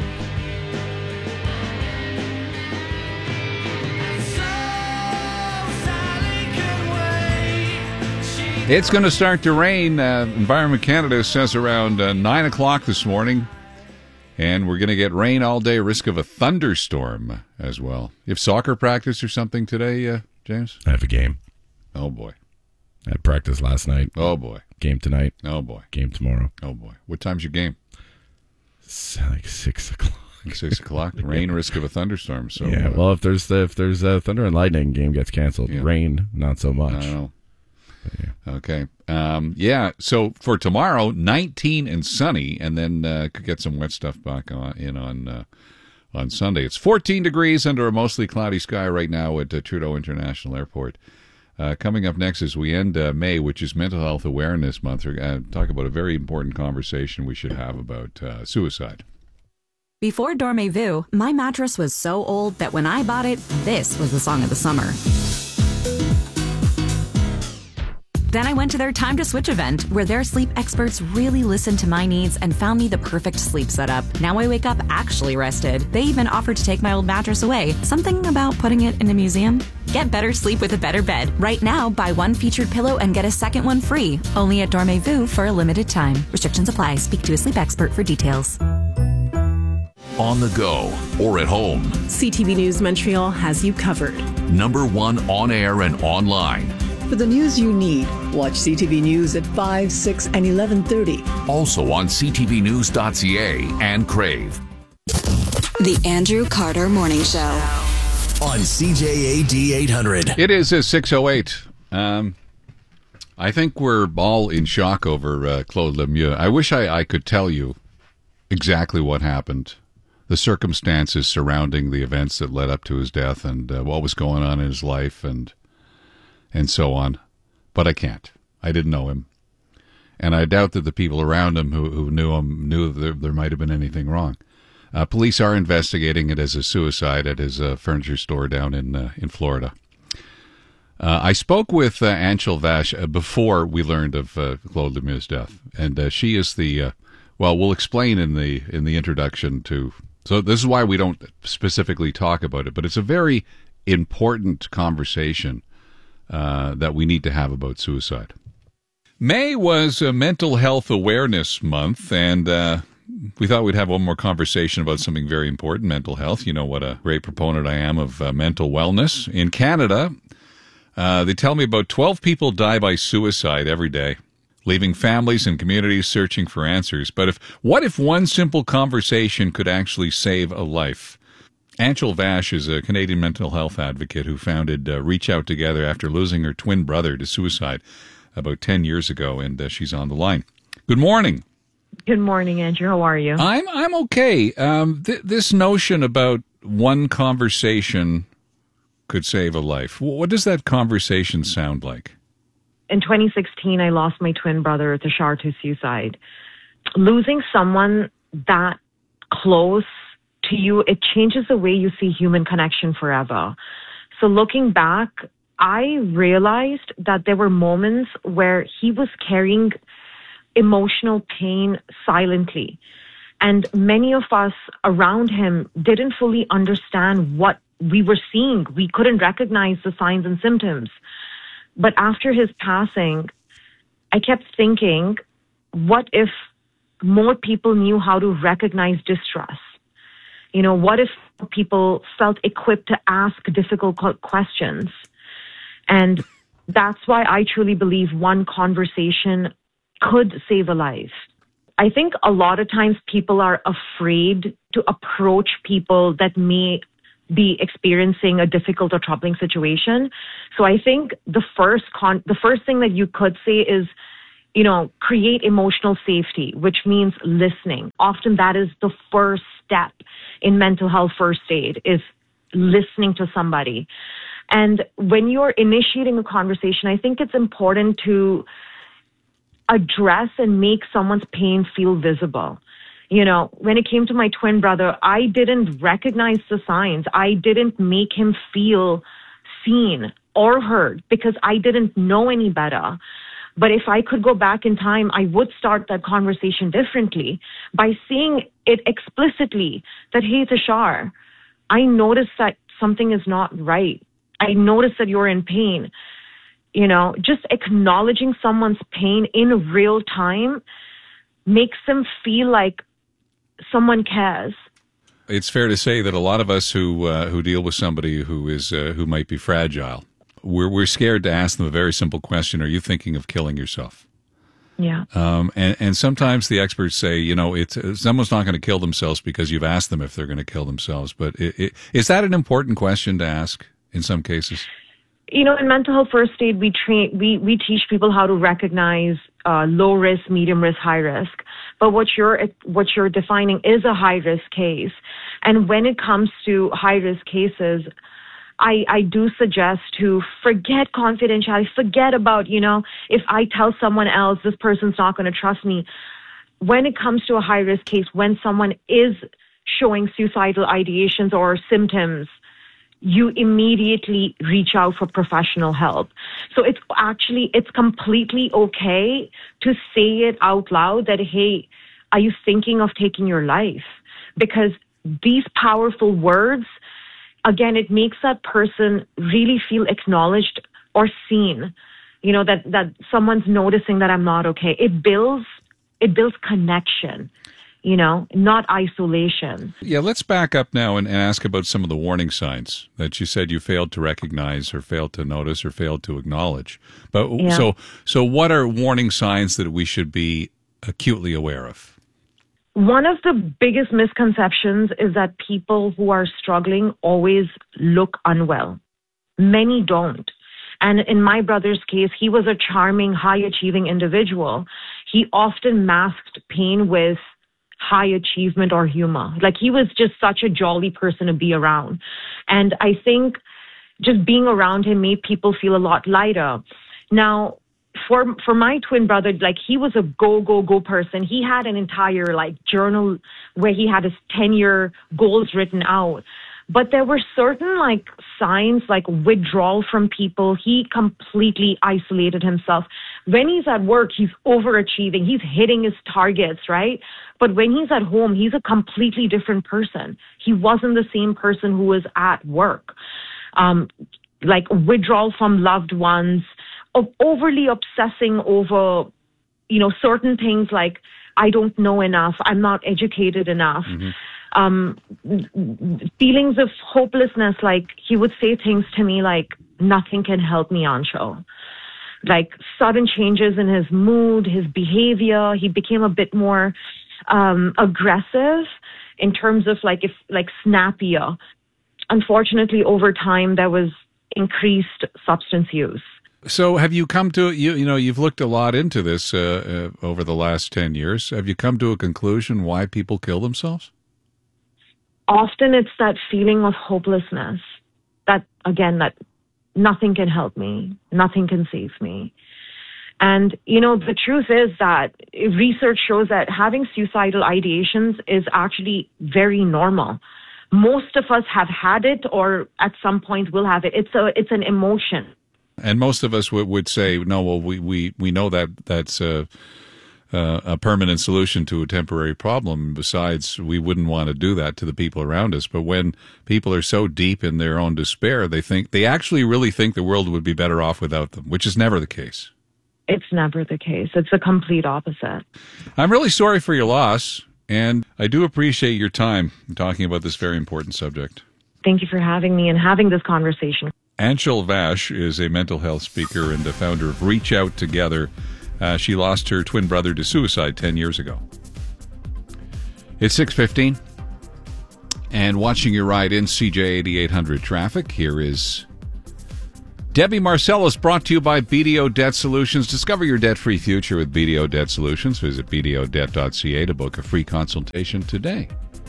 It's going to start to rain. Uh, Environment Canada says around uh, nine o'clock this morning. And we're going to get rain all day, risk of a thunderstorm as well. You have soccer practice or something today, uh, James? I have a game. Oh, boy. I had practice last night. Oh, boy. Game tonight. Oh, boy. Game tomorrow. Oh, boy. What time's your game? It's like six o'clock. Six o'clock. Rain, risk of a thunderstorm. So yeah. Uh, well, if there's the, if there's a thunder and lightning, game gets canceled. Yeah. Rain, not so much. I don't know. Yeah. Okay. Um, yeah. So for tomorrow, nineteen and sunny, and then uh, could get some wet stuff back on, in on uh, on Sunday. It's fourteen degrees under a mostly cloudy sky right now at uh, Trudeau International Airport. Uh, coming up next as we end uh, May, which is Mental Health Awareness Month, we're going to talk about a very important conversation we should have about uh, suicide. Before Dormez-vous, my mattress was so old that when I bought it, this was the song of the summer. Then I went to their Time to Switch event, where their sleep experts really listened to my needs and found me the perfect sleep setup. Now I wake up actually rested. They even offered to take my old mattress away. Something about putting it in a museum? Get better sleep with a better bed. Right now, buy one featured pillow and get a second one free. Only at Dormez-vous for a limited time. Restrictions apply. Speak to a sleep expert for details. On the go or at home, C T V News Montreal has you covered. Number one on air and online. For the news you need, watch C T V News at five, six, and eleven thirty. Also on c t v news dot c a and Crave. The Andrew Carter Morning Show. On C J A D eight hundred. It is a six oh eight. Um, I think we're all in shock over uh, Claude Lemieux. I wish I, I could tell you exactly what happened, the circumstances surrounding the events that led up to his death, and uh, what was going on in his life, and and so on. But I can't. I didn't know him. And I doubt that the people around him who, who knew him knew that there, there might have been anything wrong. Uh, police are investigating it as a suicide at his uh, furniture store down in uh, in Florida. Uh, I spoke with uh, Anshul Vash uh, before we learned of uh, Claude Lemieux's death, and uh, she is the uh, well. We'll explain in the in the introduction to. So this is why we don't specifically talk about it, but it's a very important conversation uh, that we need to have about suicide. May was a Mental Health Awareness Month, and uh, we thought we'd have one more conversation about something very important, mental health. You know what a great proponent I am of uh, mental wellness. In Canada, uh, they tell me about twelve people die by suicide every day, leaving families and communities searching for answers. But if what if one simple conversation could actually save a life? Anshul Vash is a Canadian mental health advocate who founded uh, Reach Out Together after losing her twin brother to suicide about ten years ago, and uh, she's on the line. Good morning. Good morning, Andrew. How are you? I'm I'm okay. Um, th- this notion about one conversation could save a life. What does that conversation sound like? In twenty sixteen, I lost my twin brother to Shar to suicide. Losing someone that close to you, it changes the way you see human connection forever. So looking back, I realized that there were moments where he was carrying emotional pain silently. And many of us around him didn't fully understand what we were seeing. We couldn't recognize the signs and symptoms. But after his passing, I kept thinking, what if more people knew how to recognize distress? You know, what if people felt equipped to ask difficult questions? And that's why I truly believe one conversation could save a life. I think a lot of times people are afraid to approach people that may be experiencing a difficult or troubling situation. So I think the first con- the first thing that you could say is, you know, create emotional safety, which means listening. Often that is the first step in mental health first aid, is listening to somebody. And when you're initiating a conversation, I think it's important to address and make someone's pain feel visible. You know, when it came to my twin brother, I didn't recognize the signs. I didn't make him feel seen or heard because I didn't know any better. But if I could go back in time, I would start that conversation differently by saying it explicitly that, hey, Tushar, I noticed that something is not right. I noticed that you're in pain. You know, just acknowledging someone's pain in real time makes them feel like someone cares. It's fair to say that a lot of us who uh, who deal with somebody who is uh, who might be fragile, we're we're scared to ask them a very simple question: are you thinking of killing yourself? Yeah. Um, and and sometimes the experts say, you know, it's uh, someone's not going to kill themselves because you've asked them if they're going to kill themselves. But it, it, is that an important question to ask in some cases? You know, in mental health first aid, we train, we, we teach people how to recognize uh, low risk, medium risk, high risk. But what you're what you're defining is a high risk case. And when it comes to high risk cases, I, I do suggest to forget confidentiality, forget about, you know, if I tell someone else, this person's not going to trust me. When it comes to a high risk case, when someone is showing suicidal ideations or symptoms, you immediately reach out for professional help. So it's actually, it's completely okay to say it out loud that, hey, are you thinking of taking your life? Because these powerful words, again, it makes that person really feel acknowledged or seen, you know, that, that someone's noticing that I'm not okay. It builds, it builds connection. You know, not isolation. Yeah, let's back up now and, and ask about some of the warning signs that you said you failed to recognize or failed to notice or failed to acknowledge. But Yeah. so, so what are warning signs that we should be acutely aware of? One of the biggest misconceptions is that people who are struggling always look unwell. Many don't. And in my brother's case, he was a charming, high-achieving individual. He often masked pain with high achievement or humor. Like, he was just such a jolly person to be around. And I think just being around him made people feel a lot lighter. Now, for for my twin brother, like, he was a go, go, go person. He had an entire, like, journal where he had his ten-year goals written out. But there were certain, like, signs, like withdrawal from people. He completely isolated himself. When he's at work, he's overachieving. He's hitting his targets, right? But when he's at home, he's a completely different person. He wasn't the same person who was at work. Um, like, withdrawal from loved ones, of overly obsessing over, you know, certain things like, I don't know enough, I'm not educated enough. Mm-hmm. Um, feelings of hopelessness, like, he would say things to me like, nothing can help me, Ansho. Like, sudden changes in his mood, his behavior. He became a bit more um, aggressive in terms of, like, if like snappier. Unfortunately, over time, there was increased substance use. So have you come to, you you know, you've looked a lot into this uh, uh, over the last ten years. Have you come to a conclusion why people kill themselves? Often it's that feeling of hopelessness, that, again, that nothing can help me, nothing can save me. And, you know, the truth is that research shows that having suicidal ideations is actually very normal. Most of us have had it or at some point will have it. It's a, it's an emotion. And most of us would, would say, no, well, we, we, we know that that's a, uh, a permanent solution to a temporary problem. Besides, we wouldn't want to do that to the people around us. But when people are so deep in their own despair, they think they actually really think the world would be better off without them, which is never the case. It's never the case. It's the complete opposite. I'm really sorry for your loss, and I do appreciate your time talking about this very important subject. Thank you for having me and having this conversation. Anshul Vash is a mental health speaker and the founder of Reach Out Together. Uh, she lost her twin brother to suicide ten years ago. It's six fifteen, and watching your ride in C J eighty-eight hundred traffic, here is Debbie Marcellus, brought to you by B D O Debt Solutions. Discover your debt-free future with B D O Debt Solutions. Visit b d o debt dot c a to book a free consultation today.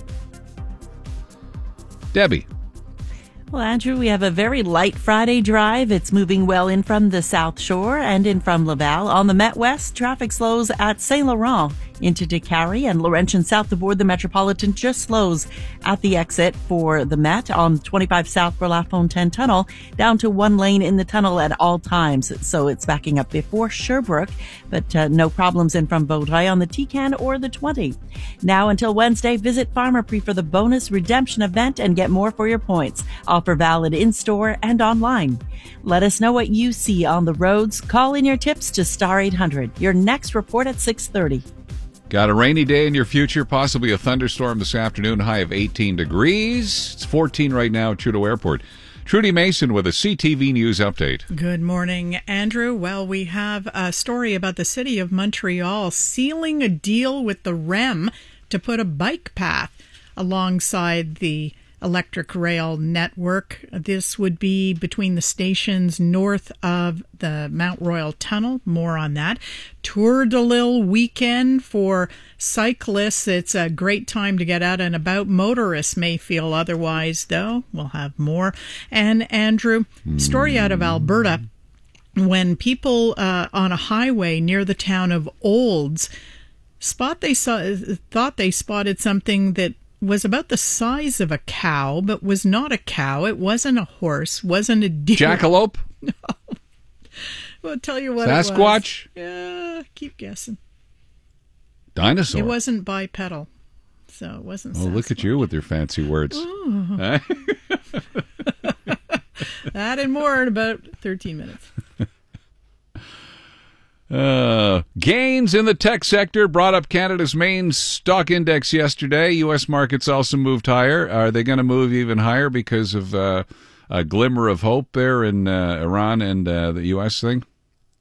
Debbie. Well, Andrew, we have a very light Friday drive. It's moving well in from the South Shore and in from Laval. On the Met West, traffic slows at Saint Laurent into Décarie, and Laurentian south aboard the Metropolitan just slows at the exit for the Met on twenty-five South for La Fontaine Tunnel, down to one lane in the tunnel at all times. So it's backing up before Sherbrooke, but uh, no problems in from Vaudreuil on the T C A N or the twenty. Now until Wednesday, visit Pharmaprix for the bonus redemption event and get more for your points. Offer valid in-store and online. Let us know what you see on the roads. Call in your tips to Star eight hundred. Your next report at six thirty. Got a rainy day in your future, possibly a thunderstorm this afternoon, high of eighteen degrees. It's fourteen right now at Trudeau Airport. Trudy Mason with a C T V News update. Good morning, Andrew. Well, we have a story about the city of Montreal sealing a deal with the R E M to put a bike path alongside the electric rail network. This would be between the stations north of the Mount Royal Tunnel. More on that. Tour de Lille weekend for cyclists. It's a great time to get out and about. Motorists may feel otherwise, though. We'll have more. And Andrew, story out of Alberta. When people uh, on a highway near the town of Olds spot they saw thought they spotted something that was about the size of a cow, but was not a cow. It wasn't a horse, wasn't a deer. Jackalope? No. Well, I'll tell you what Sasquatch? it was. Yeah, keep guessing. Dinosaur? It wasn't bipedal, so it wasn't Oh, Sasquatch. look at you with your fancy words. That and more in about thirteen minutes. Uh, gains in the tech sector brought up Canada's main stock index yesterday. U S markets also moved higher. Are they going to move even higher because of uh, a glimmer of hope there in uh, Iran and uh, the U S thing?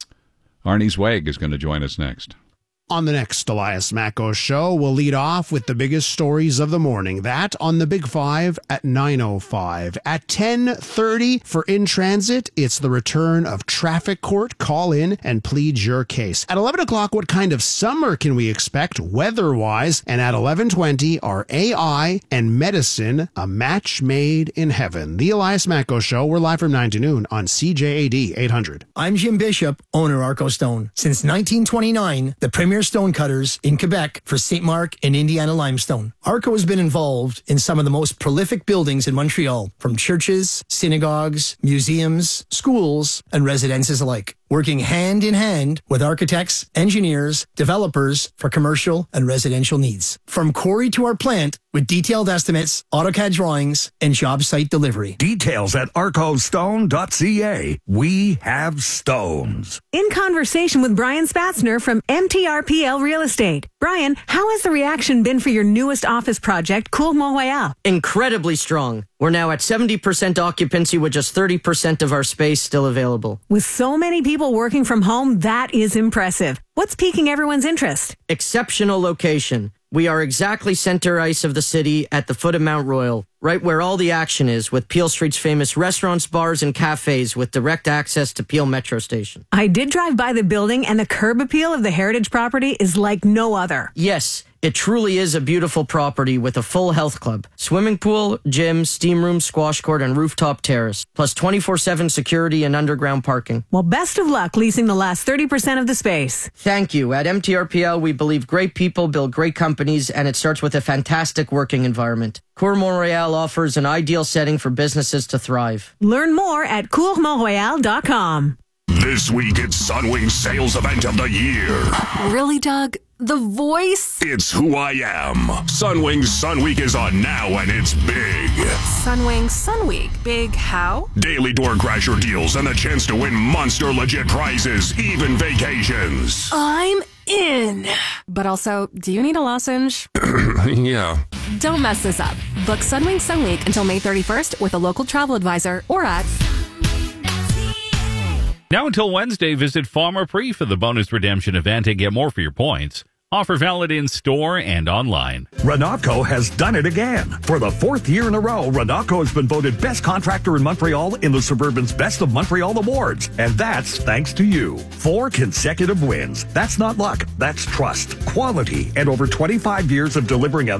Arnie Zweig is going to join us next. On the next Elias Macko Show, we'll lead off with the biggest stories of the morning. That on the Big Five at nine oh five. At ten thirty for In Transit, it's the return of Traffic Court. Call in and plead your case. At eleven o'clock, what kind of summer can we expect weather-wise? And at eleven twenty, are A I and medicine a match made in heaven? The Elias Macko Show. We're live from nine to noon on C J A D eight hundred. I'm Jim Bishop, owner Arco Stone. Since nineteen twenty-nine, the premier stone cutters in Quebec for Saint Mark and Indiana limestone. Arco has been involved in some of the most prolific buildings in Montreal, from churches, synagogues, museums, schools, and residences alike, working hand in hand with architects, engineers, developers for commercial and residential needs. From quarry to our plant, with detailed estimates, AutoCAD drawings, and job site delivery. Details at arco stone dot c a. We have stones. In conversation with Brian Spatzner from M T R P L Real Estate. Brian, how has the reaction been for your newest office project, Cour Mont-Royal? Incredibly strong. We're now at seventy percent occupancy with just thirty percent of our space still available. With so many people working from home, that is impressive. What's piquing everyone's interest? Exceptional location. We are exactly center ice of the city at the foot of Mount Royal, right where all the action is, with Peel Street's famous restaurants, bars, and cafes with direct access to Peel Metro Station. I did drive by the building, and the curb appeal of the heritage property is like no other. Yes, it truly is a beautiful property with a full health club, swimming pool, gym, steam room, squash court, and rooftop terrace, plus twenty-four seven security and underground parking. Well, best of luck leasing the last thirty percent of the space. Thank you. At M T R P L, we believe great people build great companies, and it starts with a fantastic working environment. Cours Montreal offers an ideal setting for businesses to thrive. Learn more at cours mont royal dot com. This week, it's Sunwing's sales event of the year. Really, Doug? The voice? It's who I am. Sunwing's Sun Week is on now, and it's big. Sunwing Sun Week. Big how? Daily door crasher deals and the chance to win monster legit prizes, even vacations. I'm in. But also, do you need a lozenge? Yeah. Don't mess this up. Book Sunwing Sun Week until May thirty-first with a local travel advisor or at... Now until Wednesday, visit Pharmaprix for the bonus redemption event and get more for your points. Offer valid in store and online. Renatco has done it again. For the fourth year in a row, Renatco has been voted best contractor in Montreal in the Suburban's Best of Montreal Awards. And that's thanks to you. Four consecutive wins. That's not luck. That's trust, quality, and over twenty-five years of delivering a